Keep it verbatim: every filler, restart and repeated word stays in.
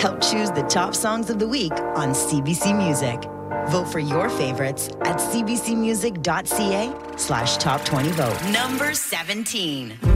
Help choose the top songs of the week on C B C Music. Vote for your favorites at cbcmusic.ca slash top 20 vote. Number seventeen.